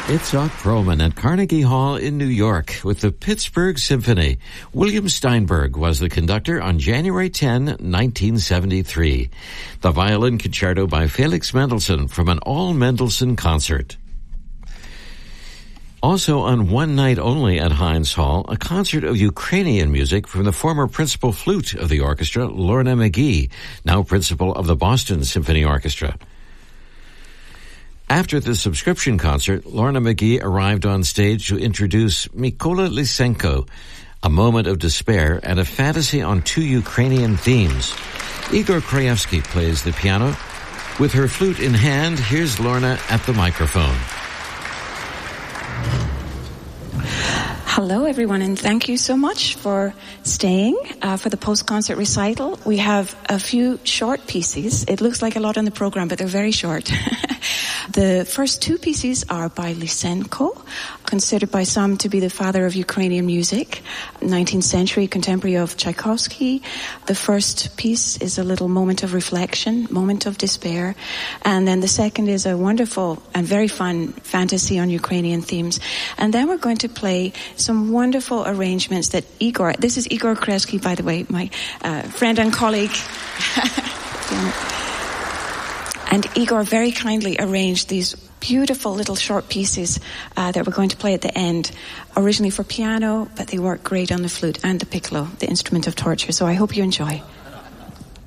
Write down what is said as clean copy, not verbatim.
Itzhak Perlman at Carnegie Hall in New York with the Pittsburgh Symphony. William Steinberg was the conductor on January 10, 1973. The violin concerto by Felix Mendelssohn from an all-Mendelssohn concert. Also on one night only at Heinz Hall, a concert of Ukrainian music from the former principal flute of the orchestra, Lorna McGee, now principal of the Boston Symphony Orchestra. After the subscription concert, Lorna McGee arrived on stage to introduce Mykola Lysenko, a moment of despair and a fantasy on two Ukrainian themes. Igor Krajewski plays the piano. With her flute in hand, here's Lorna at the microphone. Hello, everyone, and thank you so much for staying for the post-concert recital. We have a few short pieces. It looks like a lot on the program, but they're very short. The first two pieces are by Lysenko, considered by some to be the father of Ukrainian music, 19th century contemporary of Tchaikovsky. The first piece is a little moment of reflection, moment of despair. And then the second is a wonderful and very fun fantasy on Ukrainian themes. And then we're going to play some wonderful arrangements that Igor, this is Igor Krajewski, by the way, my friend and colleague. And Igor very kindly arranged these beautiful little short pieces that we're going to play at the end, originally for piano, but they work great on the flute and the piccolo, the instrument of torture. So I hope you enjoy.